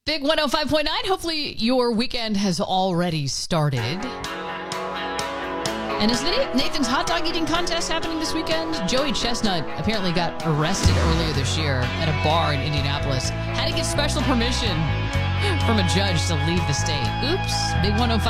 Big 105.9. Hopefully your weekend has already started. And is Nathan's hot dog eating contest happening this weekend? Joey Chestnut apparently got arrested earlier this year at a bar in Indianapolis. Had to get special permission from a judge to leave the state. Oops. Big 105.